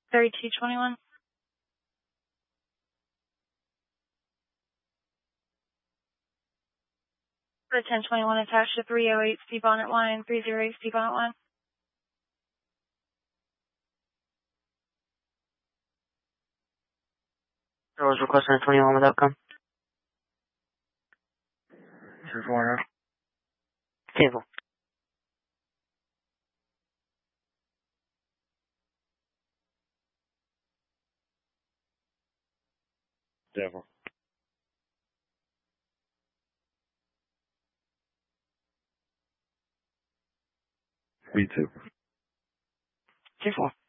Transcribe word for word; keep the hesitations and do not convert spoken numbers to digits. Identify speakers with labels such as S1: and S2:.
S1: thirty-two twenty-one. For ten twenty-one attached to three oh eight Steve Bonnet line, three oh eight Steve Bonnet line.
S2: I was requesting a twenty-one with outcome.
S3: two four zero.
S2: Table.
S3: Devil. B two.
S2: Two four.